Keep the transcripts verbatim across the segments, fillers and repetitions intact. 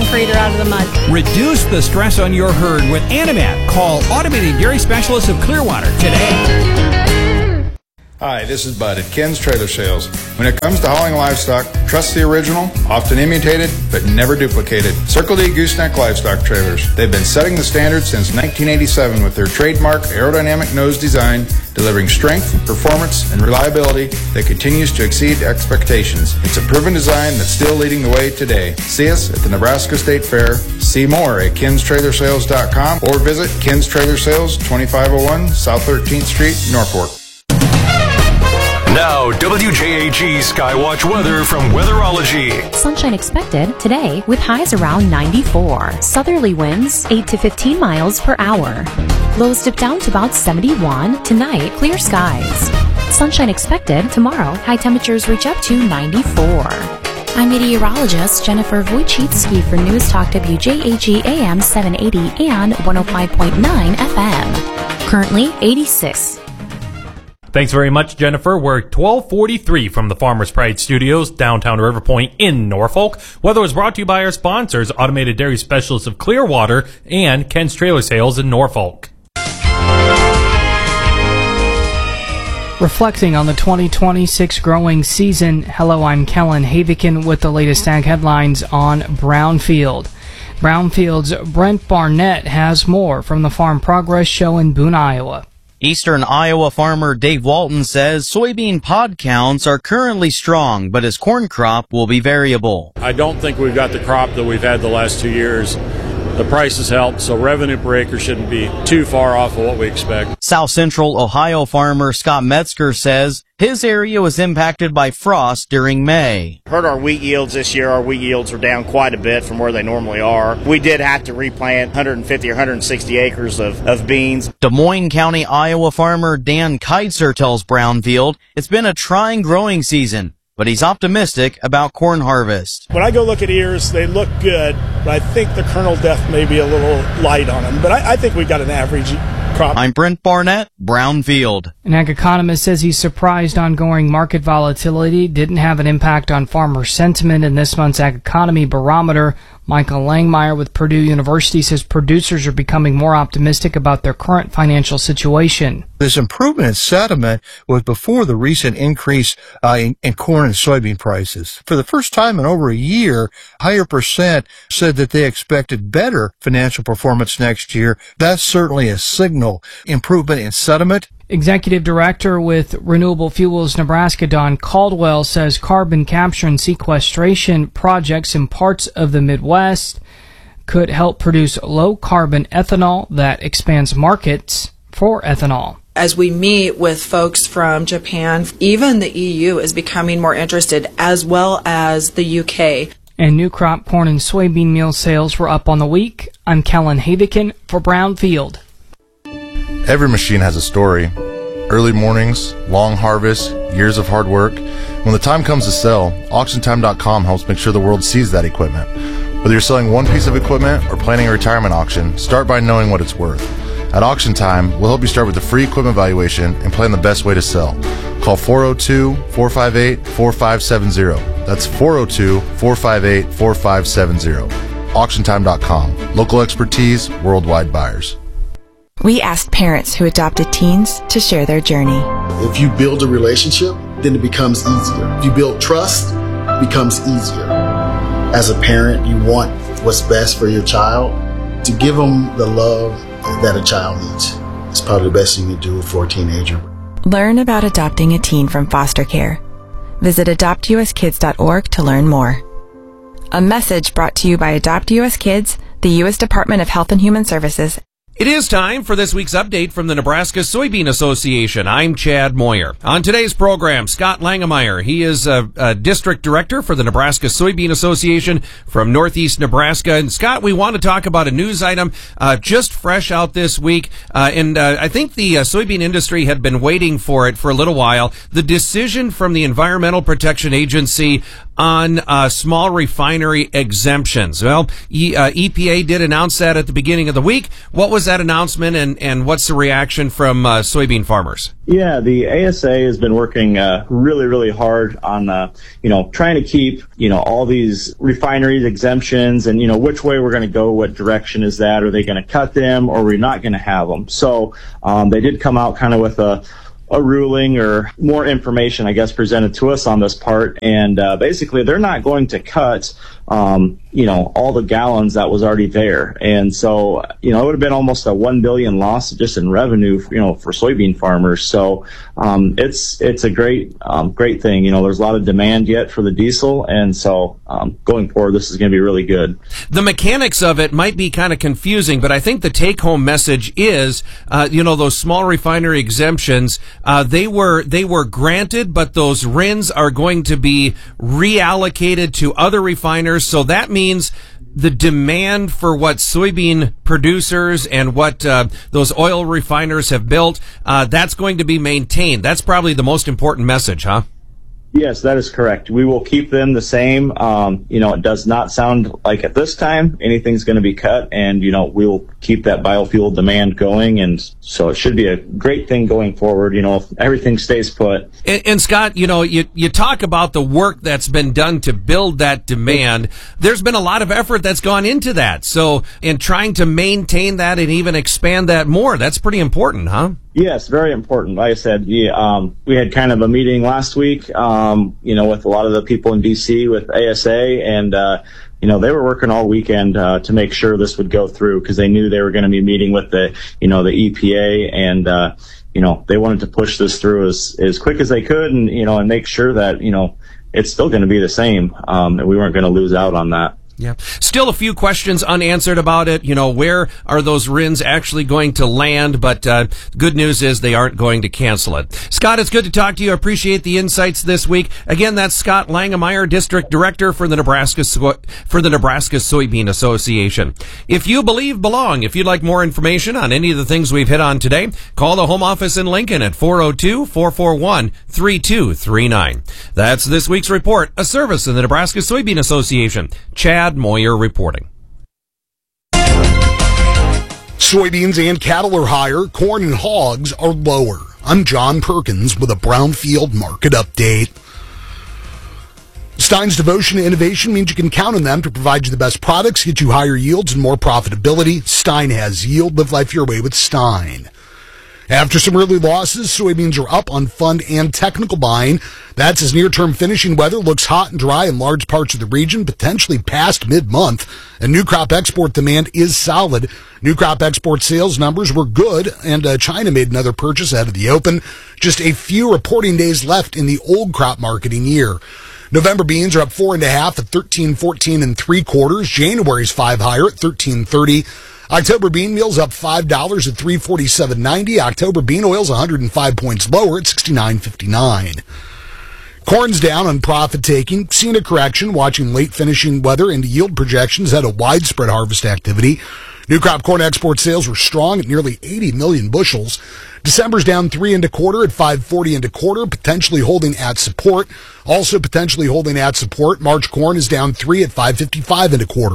crater out of the mud. Reduce the stress on your herd with Animat. Call Automated Dairy Specialists of Clearwater today. Hi, this is Bud at Ken's Trailer Sales. When it comes to hauling livestock, trust the original, often imitated, but never duplicated. Circle D Gooseneck Livestock Trailers. They've been setting the standard since nineteen eighty-seven with their trademark aerodynamic nose design, delivering strength, performance, and reliability that continues to exceed expectations. It's a proven design that's still leading the way today. See us at the Nebraska State Fair. See more at kens trailer sales dot com or visit Ken's Trailer Sales, twenty-five oh one South thirteenth Street, Norfolk. Now, W J A G Skywatch weather from Weatherology. Sunshine expected today with highs around ninety-four. Southerly winds eight to fifteen miles per hour. Lows dip down to about seventy-one. Tonight, clear skies. Sunshine expected tomorrow. High temperatures reach up to ninety-four. I'm meteorologist Jennifer Wojcicki for News Talk W J A G A M seven eighty and one oh five point nine F M. Currently eighty-six. Thanks very much, Jennifer. We're twelve forty-three from the Farmers Pride Studios, downtown River Point in Norfolk. Weather was brought to you by our sponsors, Automated Dairy Specialists of Clearwater and Ken's Trailer Sales in Norfolk. Reflecting on the twenty twenty-six growing season, hello, I'm Kellen Havikin with the latest ag headlines on Brownfield. Brownfield's Brent Barnett has more from the Farm Progress Show in Boone, Iowa. Eastern Iowa farmer Dave Walton says soybean pod counts are currently strong, but his corn crop will be variable. I don't think we've got the crop that we've had the last two years. The prices helped, so revenue per acre shouldn't be too far off of what we expect. South Central Ohio farmer Scott Metzger says his area was impacted by frost during May. Hurt our wheat yields this year. Our wheat yields are down quite a bit from where they normally are. We did have to replant one hundred fifty or one hundred sixty acres of, of beans. Des Moines County, Iowa farmer Dan Keitzer tells Brownfield it's been a trying growing season, but he's optimistic about corn harvest. When I go look at ears, they look good, but I think the kernel depth may be a little light on them. But I, I think we've got an average crop. I'm Brent Barnett, Brownfield. An ag economist says he's surprised ongoing market volatility didn't have an impact on farmer sentiment in this month's Ag Economy Barometer. Michael Langmeyer with Purdue University says producers are becoming more optimistic about their current financial situation. This improvement in sentiment was before the recent increase uh, in, in corn and soybean prices. For the first time in over a year, higher percent said that they expected better financial performance next year. That's certainly a signal. Improvement in sentiment. Executive Director with Renewable Fuels Nebraska, Don Caldwell, says carbon capture and sequestration projects in parts of the Midwest could help produce low-carbon ethanol that expands markets for ethanol. As we meet with folks from Japan, even the E U is becoming more interested, as well as the U K. And new crop corn and soybean meal sales were up on the week. I'm Kellen Havikin for Brownfield. Every machine has a story. Early mornings, long harvests, years of hard work. When the time comes to sell, auction time dot com helps make sure the world sees that equipment. Whether you're selling one piece of equipment or planning a retirement auction, start by knowing what it's worth. At Auction Time, we'll help you start with a free equipment valuation and plan the best way to sell. Call four oh two, four five eight, four five seven zero. That's four oh two, four five eight, four five seven zero. auction time dot com. Local expertise, worldwide buyers. We asked parents who adopted teens to share their journey. If you build a relationship, then it becomes easier. If you build trust, it becomes easier. As a parent, you want what's best for your child. To give them the love that a child needs. It's probably the best thing you can do for a teenager. Learn about adopting a teen from foster care. Visit adopt u s kids dot org to learn more. A message brought to you by Adopt U S Kids, the U S Department of Health and Human Services. It is time for this week's update from the Nebraska Soybean Association. I'm Chad Moyer. On today's program, Scott Langemeyer. He is a, a district director for the Nebraska Soybean Association from Northeast Nebraska. And Scott, we want to talk about a news item uh, just fresh out this week. Uh, and uh, I think the uh, soybean industry had been waiting for it for a little while. The decision from the Environmental Protection Agency on uh, small refinery exemptions. Well, e, uh, E P A did announce that at the beginning of the week. What was that announcement, and, and what's the reaction from uh, soybean farmers? Yeah, the A S A has been working uh, really, really hard on, uh, you know, trying to keep, you know, all these refineries exemptions and, you know, which way we're going to go, what direction is that? Are they going to cut them, or are we not going to have them? So um, they did come out kind of with a a ruling or more information, I guess, presented to us on this part. And uh, basically, they're not going to cut, um, you know, all the gallons that was already there. And so, you know, it would have been almost a one billion loss just in revenue, you know, for soybean farmers. So um, it's it's a great um, great thing. You know, there's a lot of demand yet for the diesel, and so um, going forward, this is going to be really good. The mechanics of it might be kind of confusing, but I think the take-home message is, uh, you know, those small refinery exemptions. Uh, they were they were granted, but those R I Ns are going to be reallocated to other refiners. So that means the demand for what soybean producers and what uh, those oil refiners have built, uh, that's going to be maintained. That's probably the most important message, huh? Yes, that is correct. We will keep them the same. Um, you know, it does not sound like at this time anything's going to be cut, and, you know, we'll keep that biofuel demand going. And so it should be a great thing going forward, you know, if everything stays put. And, and Scott, you know, you, you talk about the work that's been done to build that demand. There's been a lot of effort that's gone into that. So in trying to maintain that and even expand that more, that's pretty important, huh? Yes, very important. Like I said, yeah, um, we had kind of a meeting last week, um, you know, with a lot of the people in D C with A S A, and, uh, you know, they were working all weekend uh, to make sure this would go through, because they knew they were going to be meeting with the, you know, the E P A, and, uh, you know, they wanted to push this through as, as quick as they could, and, you know, and make sure that, you know, it's still going to be the same, um, and we weren't going to lose out on that. Yeah. Still a few questions unanswered about it. You know, where are those R I Ns actually going to land? But uh, good news is they aren't going to cancel it. Scott, it's good to talk to you. I appreciate the insights this week. Again, that's Scott Langemeyer, District Director for the Nebraska so- for the Nebraska Soybean Association. If you believe, belong. If you'd like more information on any of the things we've hit on today, call the home office in Lincoln at four oh two, four four one, three two three nine. That's this week's report, a service of the Nebraska Soybean Association. Chad Moyer reporting. Soybeans and cattle are higher, corn and hogs are lower. I'm John Perkins with a Brownfield Market Update. Stein's devotion to innovation means you can count on them to provide you the best products, get you higher yields and more profitability. Stein has yield. Live life your way with Stein. After some early losses, soybeans are up on fund and technical buying. That's as near-term finishing weather looks hot and dry in large parts of the region, potentially past mid-month. And new crop export demand is solid. New crop export sales numbers were good, and uh, China made another purchase ahead of the open. Just a few reporting days left in the old crop marketing year. November beans are up four and a half at thirteen fourteen and three quarters. January's five higher at thirteen thirty. October bean meal's up five dollars at three forty-seven ninety. October bean oil's one hundred five points lower at sixty-nine fifty-nine. Corn's down on profit taking, seeing a correction, watching late finishing weather and yield projections ahead of widespread harvest activity. New crop corn export sales were strong at nearly eighty million bushels. December's down three and a quarter at five forty and a quarter, potentially holding at support. Also potentially holding at support, March corn is down three at five fifty-five and a quarter.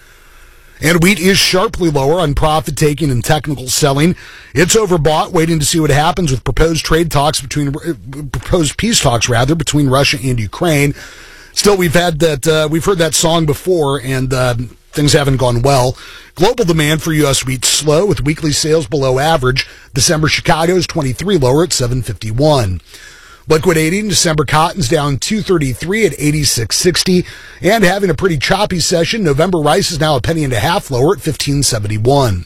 And wheat is sharply lower on profit-taking and technical selling. It's overbought, waiting to see what happens with proposed trade talks between, uh, proposed peace talks rather, between Russia and Ukraine. Still, we've had that, uh, we've heard that song before, and uh, things haven't gone well. Global demand for U S wheat slow, with weekly sales below average. December Chicago's twenty-three lower at seven fifty-one. Liquidating, December cotton's down two thirty-three at eighty-six sixty, and having a pretty choppy session, November rice is now a penny and a half lower at fifteen seventy-one.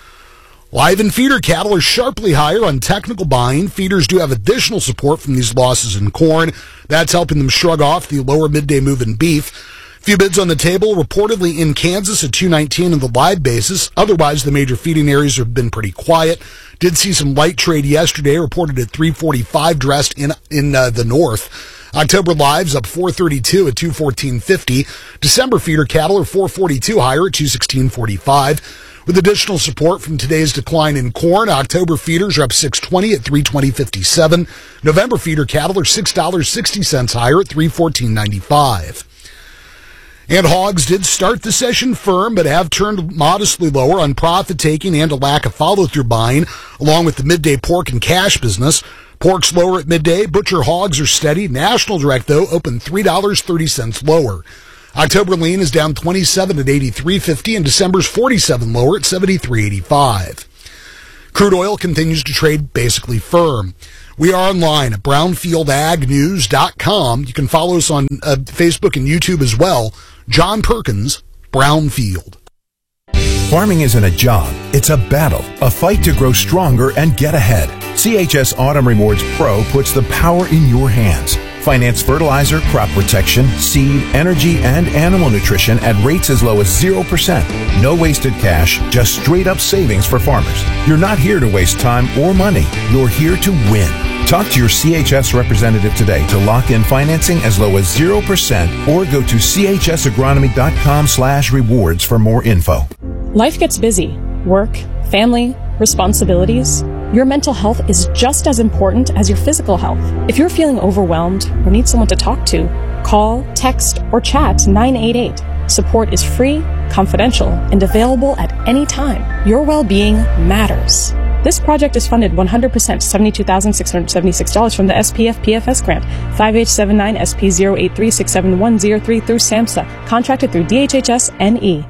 Live and feeder cattle are sharply higher on technical buying. Feeders do have additional support from these losses in corn. That's helping them shrug off the lower midday move in beef. Few bids on the table, reportedly in Kansas at two nineteen on the live basis. Otherwise, the major feeding areas have been pretty quiet. Did see some light trade yesterday, reported at three forty-five dressed in in uh, the north. October lives up four thirty-two at two fourteen fifty. December feeder cattle are four forty-two higher at two sixteen forty-five. With additional support from today's decline in corn, October feeders are up six twenty at three twenty fifty-seven. November feeder cattle are six dollars and sixty cents higher at three fourteen ninety-five. And hogs did start the session firm, but have turned modestly lower on profit-taking and a lack of follow-through buying, along with the midday pork and cash business. Pork's lower at midday. Butcher hogs are steady. National Direct, though, opened three dollars and thirty cents lower. October lean is down twenty-seven at eighty-three fifty, and December's forty-seven lower at seventy-three eighty-five. Crude oil continues to trade basically firm. We are online at brownfield ag news dot com. You can follow us on uh, Facebook and YouTube as well. John Perkins, Brownfield. Farming isn't a job, it's a battle, a fight to grow stronger and get ahead. C H S Autumn Rewards Pro puts the power in your hands. Finance fertilizer, crop protection, seed, energy, and animal nutrition at rates as low as zero percent. No wasted cash, just straight up savings for farmers. You're not here to waste time or money. You're here to win. Talk to your C H S representative today to lock in financing as low as zero percent or go to c h s agronomy dot com slash rewards for more info. Life gets busy. Work, family, responsibilities. Your mental health is just as important as your physical health. If you're feeling overwhelmed or need someone to talk to, call, text, or chat nine eight eight. Support is free, confidential, and available at any time. Your well-being matters. This project is funded one hundred percent, seventy-two thousand six hundred seventy-six dollars from the S P F P F S grant, five H seven nine S P zero eight three six seven one zero three through SAMHSA, contracted through D H H S N E.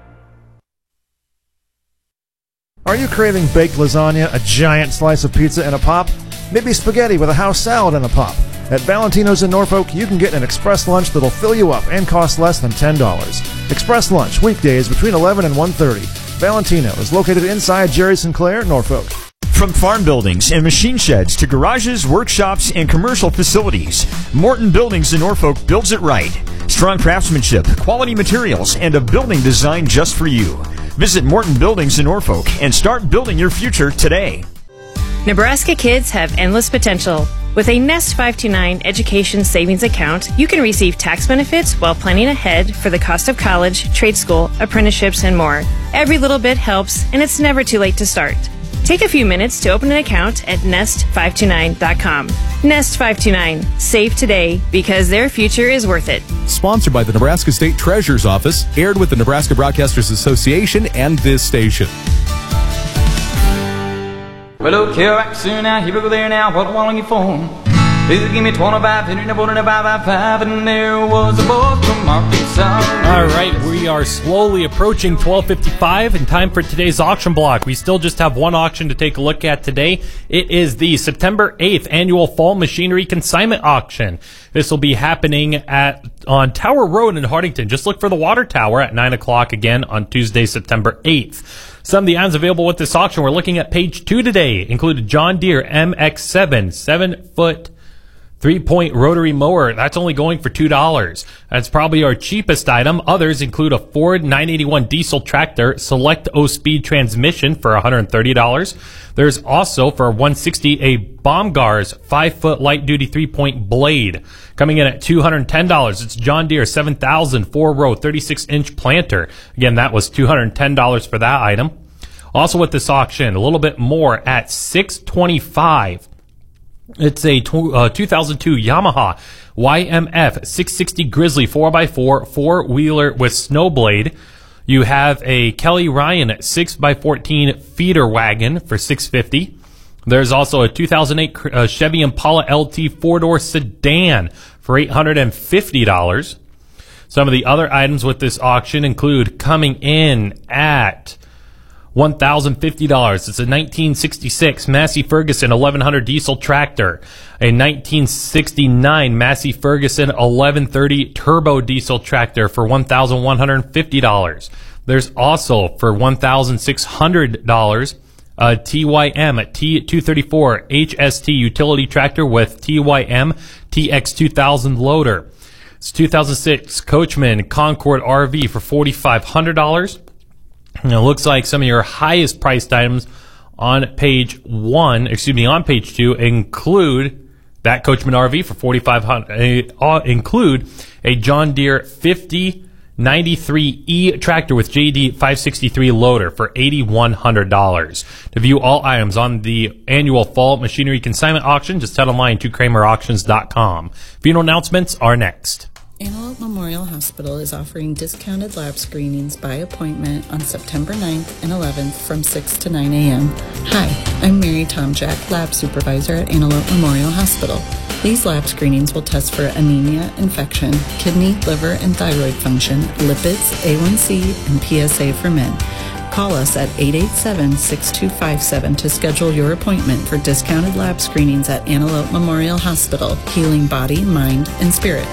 Are you craving baked lasagna, a giant slice of pizza, and a pop? Maybe spaghetti with a house salad and a pop. At Valentino's in Norfolk, you can get an express lunch that'll fill you up and cost less than ten dollars. Express lunch, weekdays between eleven and one thirty. Valentino is located inside Jerry Sinclair, Norfolk. From farm buildings and machine sheds to garages, workshops, and commercial facilities, Morton Buildings in Norfolk builds it right. Strong craftsmanship, quality materials, and a building designed just for you. Visit Morton Buildings in Norfolk and start building your future today. Nebraska kids have endless potential. With a Nest five two nine education savings account, you can receive tax benefits while planning ahead for the cost of college, trade school, apprenticeships, and more. Every little bit helps, and it's never too late to start. Take a few minutes to open an account at nest five two nine dot com. Nest five two nine. Save today because their future is worth it. Sponsored by the Nebraska State Treasurer's Office, aired with the Nebraska Broadcasters Association and this station. Well, okay, right soon now, here we go there now, what do I want you for? Please give me twenty-five, twenty-five, five, and there was a boy from Arkansas. All right, we are slowly approaching twelve fifty-five and time for today's auction block. We still just have one auction to take a look at today. It is the September eighth annual Fall Machinery Consignment Auction. This will be happening at on Tower Road in Hardington. Just look for the Water Tower at nine o'clock again on Tuesday, September eighth. Some of the items available with this auction, we're looking at page two today, included John Deere M X seven, seven foot, three-point rotary mower. That's only going for two dollars. That's probably our cheapest item. Others include a Ford nine eighty-one diesel tractor, select O-Speed transmission for one hundred thirty dollars. There's also for one hundred sixty dollars a Baumgars five-foot light-duty three-point blade. Coming in at two hundred ten dollars, it's John Deere seven thousand four-row thirty-six inch planter. Again, that was two hundred ten dollars for that item. Also with this auction, a little bit more at six hundred twenty-five dollars. It's a tw- uh, two thousand two Yamaha Y M F six sixty Grizzly four by four four-wheeler with snow blade. You have a Kelly Ryan six by fourteen feeder wagon for six hundred fifty dollars. There's also a two thousand eight uh, Chevy Impala L T four-door sedan for eight hundred fifty dollars. Some of the other items with this auction include coming in at one thousand fifty dollars. It's a nineteen sixty-six Massey Ferguson eleven hundred diesel tractor, a nineteen sixty-nine Massey Ferguson eleven thirty turbo diesel tractor for one thousand one hundred fifty dollars. There's also for one thousand six hundred dollars a T Y M T two thirty-four H S T utility tractor with T Y M T X two thousand loader. It's two thousand six Coachman Concord R V for four thousand five hundred dollars. And it looks like some of your highest priced items on page one, excuse me, on page two include that Coachman R V for four thousand five hundred dollars, uh, include a John Deere fifty ninety-three E tractor with J D five sixty-three loader for eight thousand one hundred dollars. To view all items on the annual fall machinery consignment auction, just head online to kramer auctions dot com. Funeral announcements are next. Antelope Memorial Hospital is offering discounted lab screenings by appointment on September ninth and eleventh from six to nine a.m. Hi, I'm Mary Tomjack, lab supervisor at Antelope Memorial Hospital. These lab screenings will test for anemia, infection, kidney, liver, and thyroid function, lipids, A one C, and P S A for men. Call us at eight eight seven, six two five seven to schedule your appointment for discounted lab screenings at Antelope Memorial Hospital, healing body, mind, and spirit.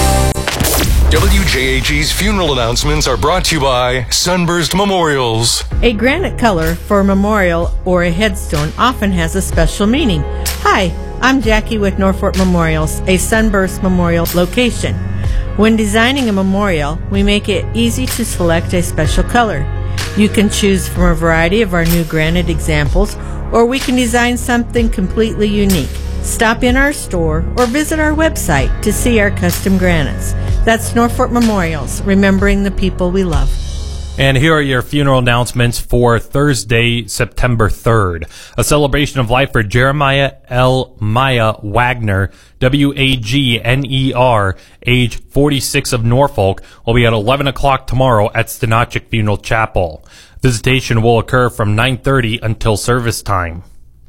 W J H E's funeral announcements are brought to you by Sunburst Memorials. A granite color for a memorial or a headstone often has a special meaning. Hi, I'm Jackie with Norfolk Memorials, a Sunburst Memorial location. When designing a memorial, we make it easy to select a special color. You can choose from a variety of our new granite examples, or we can design something completely unique. Stop in our store or visit our website to see our custom granites. That's Norfolk Memorials, remembering the people we love. And here are your funeral announcements for Thursday, September third. A celebration of life for Jeremiah L. Maya Wagner, W A G N E R, age forty-six, of Norfolk, will be at eleven o'clock tomorrow at Stenachik Funeral Chapel. Visitation will occur from nine thirty until service time.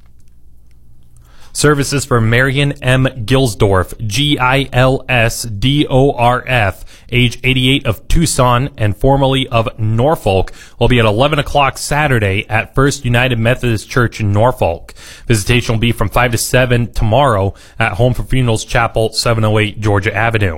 Services for Marion M. Gilsdorf, G I L S D O R F, age eighty-eight, of Tucson and formerly of Norfolk, will be at eleven o'clock Saturday at First United Methodist Church in Norfolk. Visitation will be from five to seven tomorrow at Home for Funerals Chapel, seven oh eight Georgia Avenue.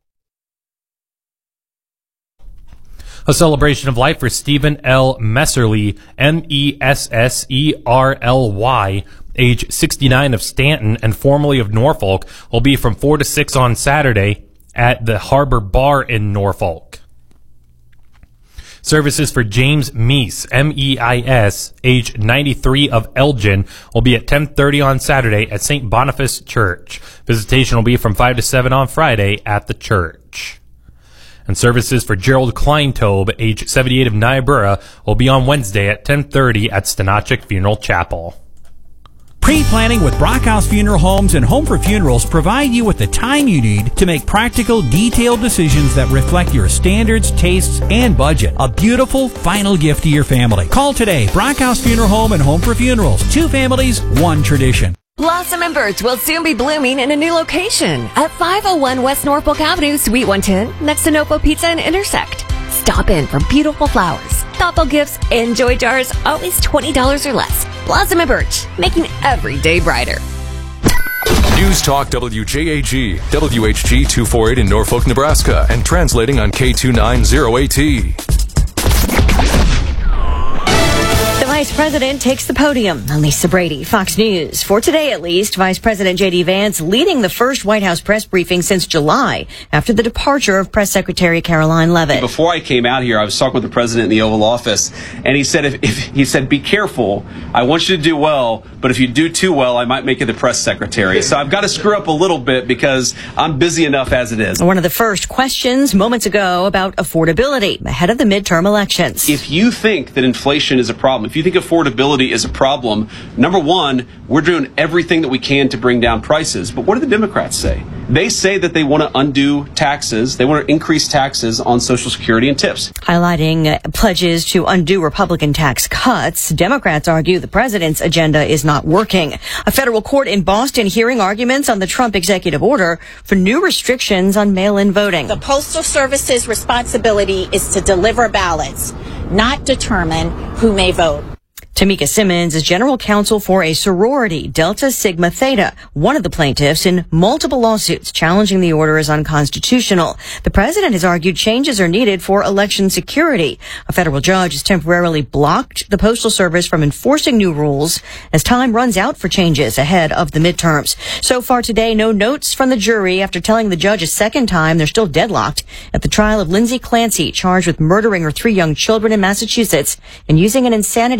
A celebration of life for Stephen L. Messerly, M E S S E R L Y, age sixty-nine, of Stanton and formerly of Norfolk, will be from four to six on Saturday at the Harbor Bar in Norfolk. Services for James Meese, M E I S, age ninety-three, of Elgin, will be at ten thirty on Saturday at Saint Boniface Church. Visitation will be from five to seven on Friday at the church. And services for Gerald Kleintobe, age seventy-eight, of Niobrara, will be on Wednesday at ten thirty at Stenachik Funeral Chapel. Pre-planning with Brockhouse Funeral Homes and Home for Funerals provide you with the time you need to make practical, detailed decisions that reflect your standards, tastes, and budget. A beautiful final gift to your family. Call today. Brockhouse Funeral Home and Home for Funerals. Two families, one tradition. Blossom and Birch will soon be blooming in a new location at five oh one West Norfolk Avenue, Suite one ten, next to Nopo Pizza and Intersect. Stop in for beautiful flowers, thoughtful gifts, and joy jars, always twenty dollars or less. Blossom and Birch, making every day brighter. News Talk W J H E, W H G two forty-eight in Norfolk, Nebraska, and translating on K two ninety A T. The Vice President takes the podium. Lisa Brady, Fox News. For today, at least, Vice President J D. Vance leading the first White House press briefing since July after the departure of Press Secretary Caroline Leavitt. Before I came out here, I was talking with the president in the Oval Office, and he said, if, if he said, be careful. I want you to do well, but if you do too well, I might make you the press secretary. So I've got to screw up a little bit because I'm busy enough as it is. One of the first questions moments ago about affordability ahead of the midterm elections. If you think that inflation is a problem, if you think affordability is a problem, number one, we're doing everything that we can to bring down prices. But what do the Democrats say? They say that they want to undo taxes. They want to increase taxes on Social Security and tips. Highlighting uh, pledges to undo Republican tax cuts, Democrats argue the president's agenda is not working. A federal court in Boston hearing arguments on the Trump executive order for new restrictions on mail-in voting. The Postal Service's responsibility is to deliver ballots, not determine who may vote. Tamika Simmons is general counsel for a sorority, Delta Sigma Theta, one of the plaintiffs in multiple lawsuits challenging the order as unconstitutional. The president has argued changes are needed for election security. A federal judge has temporarily blocked the Postal Service from enforcing new rules as time runs out for changes ahead of the midterms. So far today, no notes from the jury after telling the judge a second time they're still deadlocked at the trial of Lindsay Clancy, charged with murdering her three young children in Massachusetts and using an insanity defense.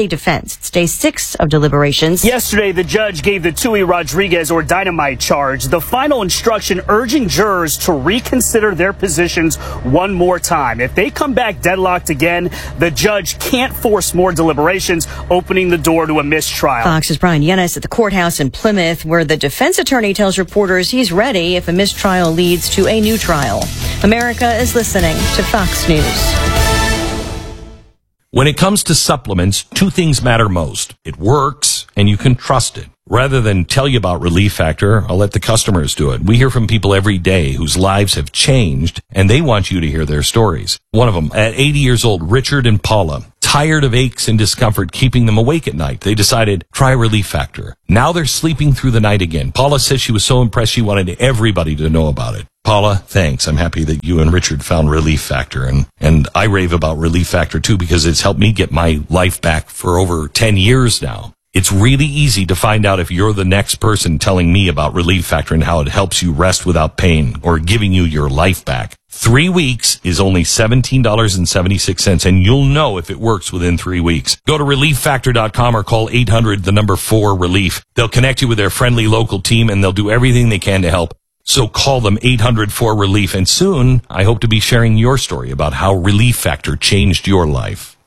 Sides. It's day six of deliberations. Yesterday, the judge gave the Tui Rodriguez or dynamite charge the final instruction urging jurors to reconsider their positions one more time. If they come back deadlocked again, the judge can't force more deliberations, opening the door to a mistrial. Fox's Brian Yennis at the courthouse in Plymouth, where the defense attorney tells reporters he's ready if a mistrial leads to a new trial. America is listening to Fox News. When it comes to supplements, two things matter most. It works, and you can trust it. Rather than tell you about Relief Factor, I'll let the customers do it. We hear from people every day whose lives have changed, and they want you to hear their stories. One of them, at eighty years old, Richard and Paula, tired of aches and discomfort keeping them awake at night. They decided, try Relief Factor. Now they're sleeping through the night again. Paula says she was so impressed she wanted everybody to know about it. Paula, thanks. I'm happy that you and Richard found Relief Factor, and, and I rave about Relief Factor too because it's helped me get my life back for over ten years now. It's really easy to find out if you're the next person telling me about Relief Factor and how it helps you rest without pain or giving you your life back. Three weeks is only seventeen dollars and seventy-six cents, and you'll know if it works within three weeks. Go to relief factor dot com or call eight hundred, the number four, relief. They'll connect you with their friendly local team, and they'll do everything they can to help. So call them eight hundred four relief, and soon I hope to be sharing your story about how Relief Factor changed your life.